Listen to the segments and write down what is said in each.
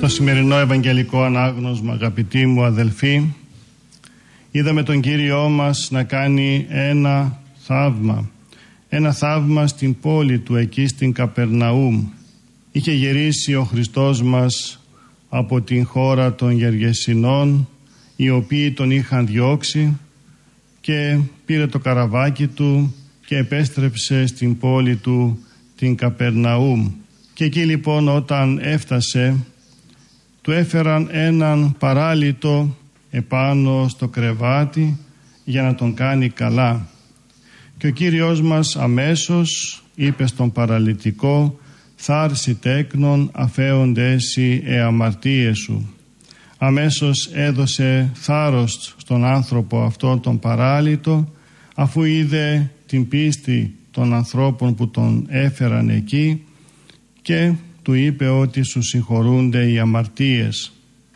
Στο σημερινό Ευαγγελικό Ανάγνωσμα, αγαπητοί μου αδελφοί, είδαμε τον Κύριό μας να κάνει ένα θαύμα. Ένα θαύμα στην πόλη του, εκεί στην Καπερναούμ. Είχε γυρίσει ο Χριστός μας από την χώρα των Γεργεσινών, οι οποίοι τον είχαν διώξει, και πήρε το καραβάκι του και επέστρεψε στην πόλη του, την Καπερναούμ. Και εκεί λοιπόν όταν έφτασε, του έφεραν έναν παράλυτο επάνω στο κρεβάτι για να τον κάνει καλά. Και ο Κύριος μας αμέσως είπε στον παραλυτικό: «Θάρση τέκνον, αφέονται εσύ αμαρτίες σου». Αμέσως έδωσε θάρρος στον άνθρωπο αυτόν τον παράλυτο, αφού είδε την πίστη των ανθρώπων που τον έφεραν εκεί, και του είπε ότι σου συγχωρούνται οι αμαρτίες.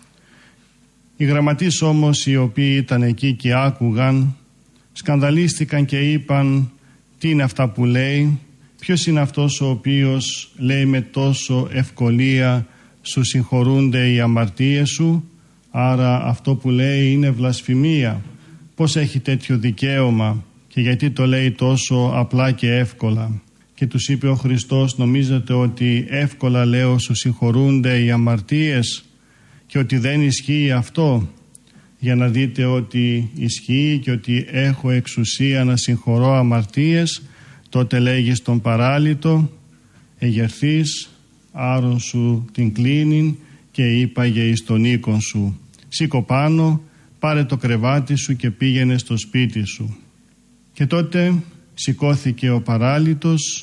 Οι γραμματείς όμως, οι οποίοι ήταν εκεί και άκουγαν, σκανδαλίστηκαν και είπαν: τι είναι αυτά που λέει, ποιος είναι αυτός ο οποίος λέει με τόσο ευκολία σου συγχωρούνται οι αμαρτίες σου? Άρα αυτό που λέει είναι βλασφημία. Πώς έχει τέτοιο δικαίωμα και γιατί το λέει τόσο απλά και εύκολα? Και τους είπε ο Χριστός: νομίζετε ότι εύκολα λέω σου συγχωρούνται οι αμαρτίες και ότι δεν ισχύει αυτό? Για να δείτε ότι ισχύει και ότι έχω εξουσία να συγχωρώ αμαρτίες. Τότε λέγει στον παράλυτο: εγερθείς, άρον σου την κλίνην και είπαγε εις τον οίκον σου. Σήκω πάνω, πάρε το κρεβάτι σου και πήγαινε στο σπίτι σου. Και τότε σηκώθηκε ο παράλυτος,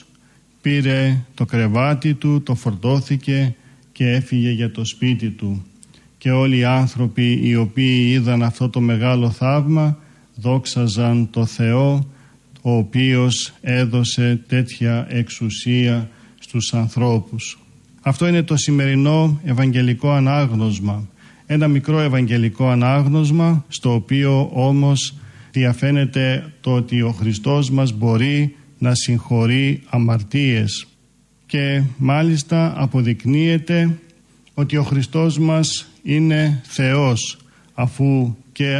πήρε το κρεβάτι του, το φορτώθηκε και έφυγε για το σπίτι του. Και όλοι οι άνθρωποι οι οποίοι είδαν αυτό το μεγάλο θαύμα δόξαζαν το Θεό, ο οποίος έδωσε τέτοια εξουσία στους ανθρώπους. Αυτό είναι το σημερινό Ευαγγελικό Ανάγνωσμα. Ένα μικρό Ευαγγελικό Ανάγνωσμα, στο οποίο όμως διαφαίνεται το ότι ο Χριστός μας μπορεί να συγχωρεί αμαρτίες. Και μάλιστα αποδεικνύεται ότι ο Χριστός μας είναι Θεός, αφού και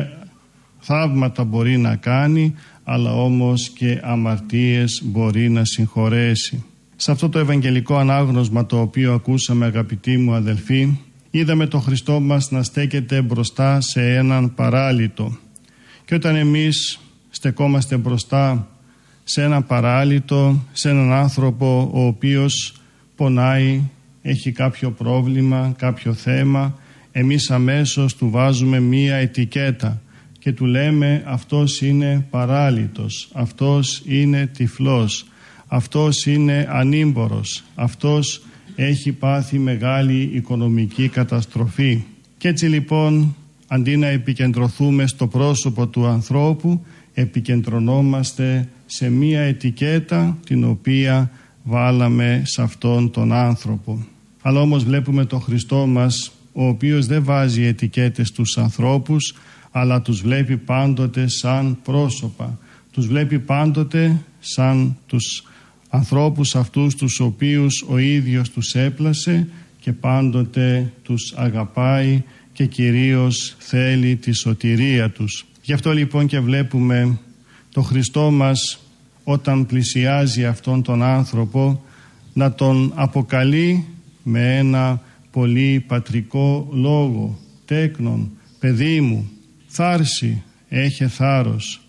θαύματα μπορεί να κάνει, αλλά όμως και αμαρτίες μπορεί να συγχωρέσει. Σε αυτό το Ευαγγελικό Ανάγνωσμα το οποίο ακούσαμε, αγαπητοί μου αδελφοί, είδαμε τον Χριστό μας να στέκεται μπροστά σε έναν παράλυτο. Και όταν εμείς στεκόμαστε μπροστά σε έναν παράλυτο, σε έναν άνθρωπο ο οποίος πονάει, έχει κάποιο πρόβλημα, κάποιο θέμα, εμείς αμέσως του βάζουμε μία ετικέτα και του λέμε: αυτός είναι παράλυτος, αυτός είναι τυφλός, αυτός είναι ανήμπορος, αυτός έχει πάθει μεγάλη οικονομική καταστροφή. Και έτσι λοιπόν, αντί να επικεντρωθούμε στο πρόσωπο του ανθρώπου, επικεντρωνόμαστε σε μία ετικέτα την οποία βάλαμε σε αυτόν τον άνθρωπο. Αλλά όμως βλέπουμε τον Χριστό μας, ο οποίος δεν βάζει ετικέτες στους ανθρώπους, αλλά τους βλέπει πάντοτε σαν πρόσωπα. Τους βλέπει πάντοτε σαν τους ανθρώπους αυτούς τους οποίους ο ίδιος τους έπλασε και πάντοτε τους αγαπάει και κυρίως θέλει τη σωτηρία τους. Γι' αυτό λοιπόν και βλέπουμε το Χριστό μας όταν πλησιάζει αυτόν τον άνθρωπο να τον αποκαλεί με ένα πολύ πατρικό λόγο: τέκνον, παιδί μου, θάρση, έχε θάρρος.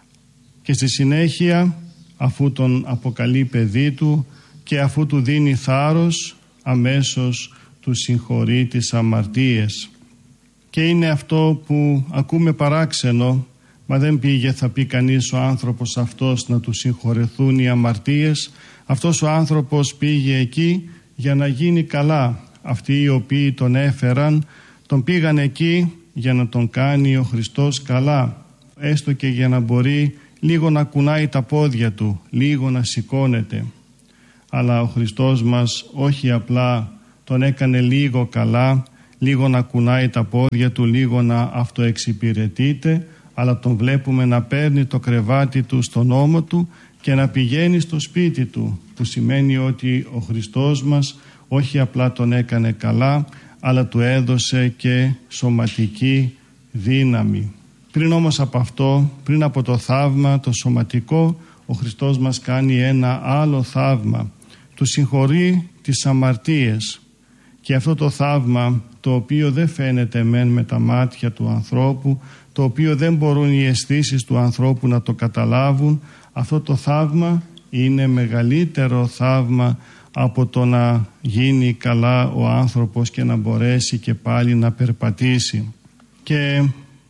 Και στη συνέχεια, αφού τον αποκαλεί παιδί του και αφού του δίνει θάρρος, αμέσως του συγχωρεί τις αμαρτίες. Και είναι αυτό που ακούμε παράξενο, μα δεν πήγε, θα πει κανείς, ο άνθρωπος αυτός να του συγχωρεθούν οι αμαρτίες. Αυτός ο άνθρωπος πήγε εκεί για να γίνει καλά. Αυτοί οι οποίοι τον έφεραν, τον πήγαν εκεί για να τον κάνει ο Χριστός καλά, έστω και για να μπορεί λίγο να κουνάει τα πόδια του, λίγο να σηκώνεται. Αλλά ο Χριστός μας όχι απλά τον έκανε λίγο καλά, λίγο να κουνάει τα πόδια του, λίγο να αυτοεξυπηρετείται, αλλά τον βλέπουμε να παίρνει το κρεβάτι του στον ώμο του και να πηγαίνει στο σπίτι του, που σημαίνει ότι ο Χριστός μας όχι απλά τον έκανε καλά, αλλά του έδωσε και σωματική δύναμη. Πριν όμως από αυτό, πριν από το θαύμα το σωματικό, ο Χριστός μας κάνει ένα άλλο θαύμα. Του συγχωρεί τις αμαρτίες. Και αυτό το θαύμα, το οποίο δεν φαίνεται μεν με τα μάτια του ανθρώπου, το οποίο δεν μπορούν οι αισθήσεις του ανθρώπου να το καταλάβουν, αυτό το θαύμα είναι μεγαλύτερο θαύμα από το να γίνει καλά ο άνθρωπος και να μπορέσει και πάλι να περπατήσει. Και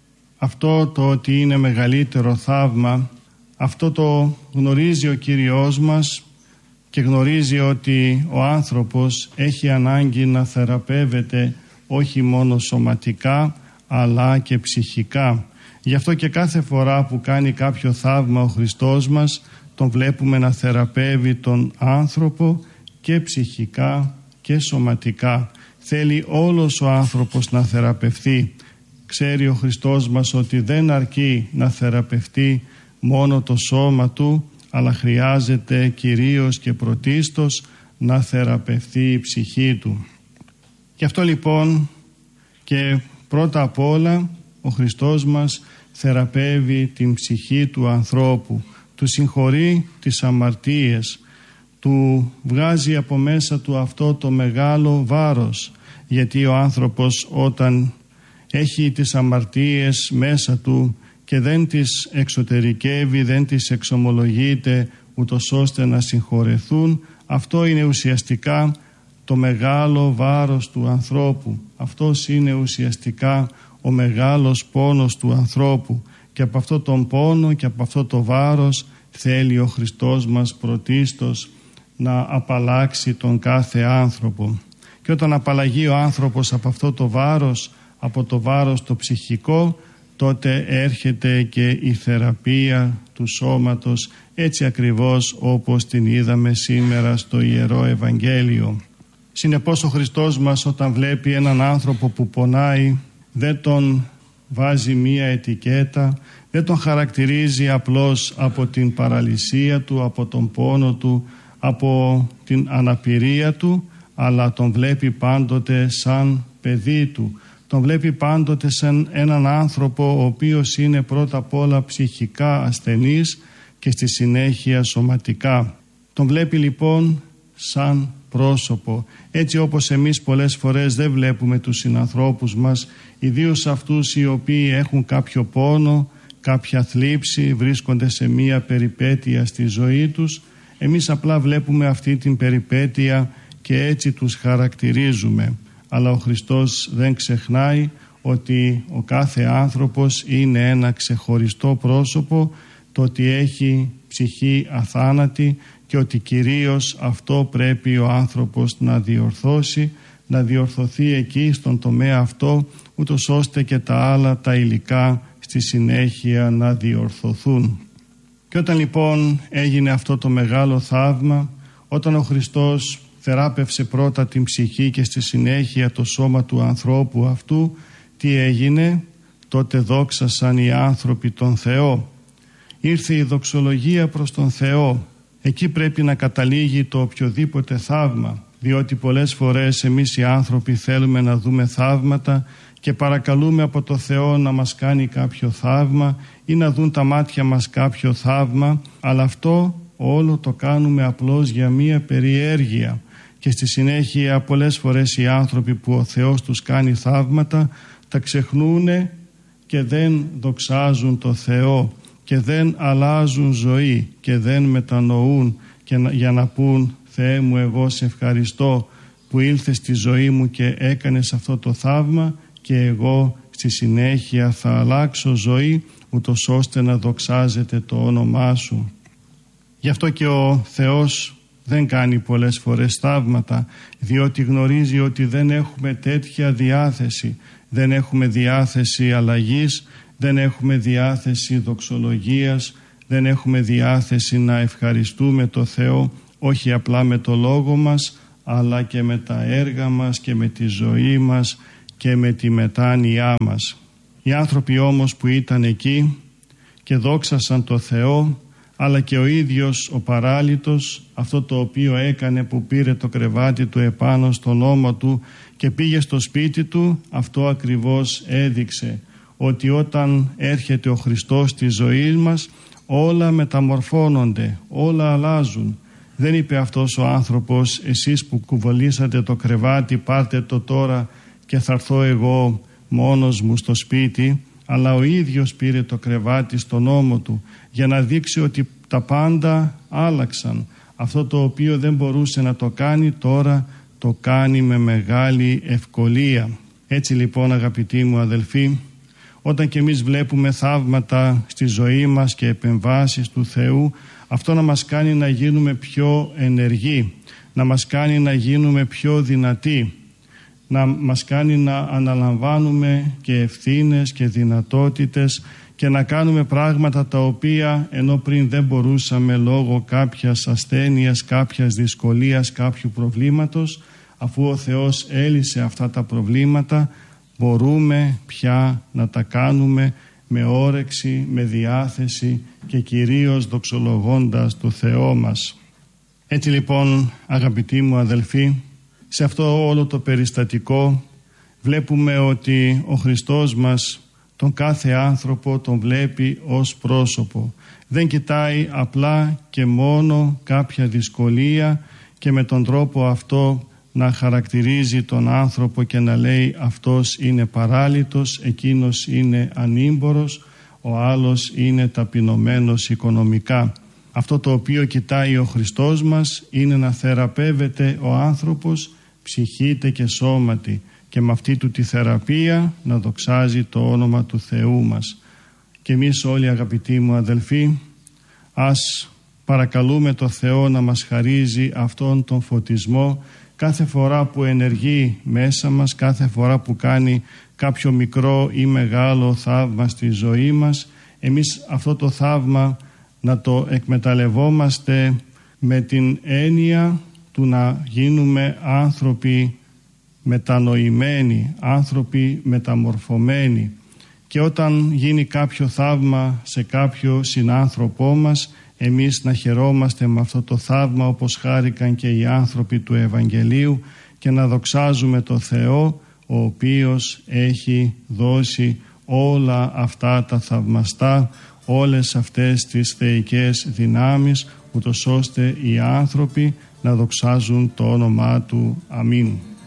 αυτό το ότι είναι μεγαλύτερο θαύμα, αυτό το γνωρίζει ο Κύριος μας και γνωρίζει ότι ο άνθρωπος έχει ανάγκη να θεραπεύεται όχι μόνο σωματικά αλλά και ψυχικά. Γι' αυτό και κάθε φορά που κάνει κάποιο θαύμα ο Χριστός μας, τον βλέπουμε να θεραπεύει τον άνθρωπο και ψυχικά και σωματικά. Θέλει όλος ο άνθρωπος να θεραπευθεί. Ξέρει ο Χριστός μας ότι δεν αρκεί να θεραπευτεί μόνο το σώμα του, αλλά χρειάζεται κυρίως και πρωτίστως να θεραπευτεί η ψυχή του. Γι' αυτό λοιπόν και πρώτα απ' όλα ο Χριστός μας θεραπεύει την ψυχή του ανθρώπου, του συγχωρεί τις αμαρτίες, του βγάζει από μέσα του αυτό το μεγάλο βάρος, γιατί ο άνθρωπος όταν έχει τις αμαρτίες μέσα του και δεν τις εξωτερικεύει, δεν τις εξομολογείται ούτως ώστε να συγχωρεθούν, αυτό είναι ουσιαστικά το μεγάλο βάρος του ανθρώπου. Αυτός είναι ουσιαστικά ο μεγάλος πόνος του ανθρώπου και από αυτό τον πόνο και από αυτό το βάρος θέλει ο Χριστός μας πρωτίστως να απαλλάξει τον κάθε άνθρωπο. Και όταν απαλλαγεί ο άνθρωπος από αυτό το βάρος, από το βάρος το ψυχικό, τότε έρχεται και η θεραπεία του σώματος, έτσι ακριβώς όπως την είδαμε σήμερα στο Ιερό Ευαγγέλιο. Συνεπώς ο Χριστός μας όταν βλέπει έναν άνθρωπο που πονάει, δεν τον βάζει μία ετικέτα, δεν τον χαρακτηρίζει απλώς από την παραλυσία του, από τον πόνο του, από την αναπηρία του, αλλά τον βλέπει πάντοτε σαν παιδί του. Τον βλέπει πάντοτε σαν έναν άνθρωπο ο οποίος είναι πρώτα απ' όλα ψυχικά ασθενής και στη συνέχεια σωματικά. Τον βλέπει λοιπόν σαν πρόσωπο, έτσι όπως εμείς πολλές φορές δεν βλέπουμε τους συνανθρώπους μας, ιδίως αυτούς οι οποίοι έχουν κάποιο πόνο, κάποια θλίψη, βρίσκονται σε μία περιπέτεια στη ζωή τους. Εμείς απλά βλέπουμε αυτή την περιπέτεια και έτσι τους χαρακτηρίζουμε. Αλλά ο Χριστός δεν ξεχνάει ότι ο κάθε άνθρωπος είναι ένα ξεχωριστό πρόσωπο, το ότι έχει ψυχή αθάνατη και ότι κυρίως αυτό πρέπει ο άνθρωπος να διορθώσει, να διορθωθεί εκεί στον τομέα αυτό, ούτως ώστε και τα άλλα τα υλικά στη συνέχεια να διορθωθούν. Και όταν λοιπόν έγινε αυτό το μεγάλο θαύμα, όταν ο Χριστός θεράπευσε πρώτα την ψυχή και στη συνέχεια το σώμα του ανθρώπου αυτού, τι έγινε? Τότε δόξασαν οι άνθρωποι τον Θεό. Ήρθε η δοξολογία προς τον Θεό. Εκεί πρέπει να καταλήγει το οποιοδήποτε θαύμα, διότι πολλές φορές εμείς οι άνθρωποι θέλουμε να δούμε θαύματα και παρακαλούμε από το Θεό να μας κάνει κάποιο θαύμα ή να δουν τα μάτια μας κάποιο θαύμα, αλλά αυτό όλο το κάνουμε απλώς για μία περιέργεια. Και στη συνέχεια πολλές φορές οι άνθρωποι που ο Θεός τους κάνει θαύματα τα ξεχνούν και δεν δοξάζουν το Θεό και δεν αλλάζουν ζωή και δεν μετανοούν για να πούν «Θεέ μου, εγώ σε ευχαριστώ που ήλθες στη ζωή μου και έκανες αυτό το θαύμα και εγώ στη συνέχεια θα αλλάξω ζωή ούτως ώστε να δοξάζεται το όνομά σου». Γι' αυτό και ο Θεός δεν κάνει πολλές φορές θαύματα, διότι γνωρίζει ότι δεν έχουμε τέτοια διάθεση, δεν έχουμε διάθεση αλλαγής, δεν έχουμε διάθεση δοξολογίας, δεν έχουμε διάθεση να ευχαριστούμε το Θεό όχι απλά με το λόγο μας, αλλά και με τα έργα μας και με τη ζωή μας και με τη μετάνοιά μας. Οι άνθρωποι όμως που ήταν εκεί και δόξασαν το Θεό, αλλά και ο ίδιος ο παράλυτος, αυτό το οποίο έκανε που πήρε το κρεβάτι του επάνω στον ώμο του και πήγε στο σπίτι του, αυτό ακριβώς έδειξε ότι όταν έρχεται ο Χριστός στη ζωή μας όλα μεταμορφώνονται, όλα αλλάζουν. Δεν είπε αυτός ο άνθρωπος, εσείς που κουβαλήσατε το κρεβάτι πάρτε το τώρα και θα έρθω εγώ μόνος μου στο σπίτι, αλλά ο ίδιος πήρε το κρεβάτι στον ώμο του για να δείξει ότι τα πάντα άλλαξαν. Αυτό το οποίο δεν μπορούσε να το κάνει τώρα το κάνει με μεγάλη ευκολία. Έτσι λοιπόν αγαπητοί μου αδελφοί, όταν και εμείς βλέπουμε θαύματα στη ζωή μας και επεμβάσεις του Θεού, αυτό να μας κάνει να γίνουμε πιο ενεργοί, να μας κάνει να γίνουμε πιο δυνατοί, να μας κάνει να αναλαμβάνουμε και ευθύνες και δυνατότητες και να κάνουμε πράγματα τα οποία ενώ πριν δεν μπορούσαμε λόγω κάποιας ασθένειας, κάποιας δυσκολίας, κάποιου προβλήματος, αφού ο Θεός έλυσε αυτά τα προβλήματα, μπορούμε πια να τα κάνουμε με όρεξη, με διάθεση και κυρίως δοξολογώντας το Θεό μας. Έτσι λοιπόν αγαπητοί μου αδελφοί, σε αυτό όλο το περιστατικό βλέπουμε ότι ο Χριστός μας τον κάθε άνθρωπο τον βλέπει ως πρόσωπο. Δεν κοιτάει απλά και μόνο κάποια δυσκολία και με τον τρόπο αυτό να χαρακτηρίζει τον άνθρωπο και να λέει αυτός είναι παράλυτος, εκείνος είναι ανήμπορος, ο άλλος είναι ταπεινωμένος οικονομικά. Αυτό το οποίο κοιτάει ο Χριστός μας είναι να θεραπεύεται ο άνθρωπος ψυχήτε και σώματι και με αυτή του τη θεραπεία να δοξάζει το όνομα του Θεού μας. Και εμείς όλοι αγαπητοί μου αδελφοί, ας παρακαλούμε το Θεό να μας χαρίζει αυτόν τον φωτισμό κάθε φορά που ενεργεί μέσα μας, κάθε φορά που κάνει κάποιο μικρό ή μεγάλο θαύμα στη ζωή μας, εμείς αυτό το θαύμα να το εκμεταλλευόμαστε με την έννοια του να γίνουμε άνθρωποι μετανοημένοι, άνθρωποι μεταμορφωμένοι. Και όταν γίνει κάποιο θαύμα σε κάποιο συνάνθρωπό μας, εμείς να χαιρόμαστε με αυτό το θαύμα όπως χάρηκαν και οι άνθρωποι του Ευαγγελίου και να δοξάζουμε το Θεό ο οποίος έχει δώσει όλα αυτά τα θαυμαστά, όλες αυτές τις θεϊκές δυνάμεις, ούτως ώστε οι άνθρωποι να δοξάζουν το όνομά Του. Αμήν.